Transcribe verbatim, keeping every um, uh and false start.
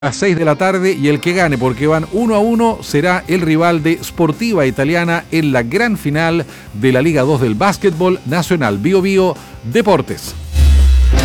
A las seis de la tarde y el que gane, porque van uno a uno, será el rival de Sportiva Italiana en la gran final de la Liga dos del básquetbol nacional. Bio Bio Deportes.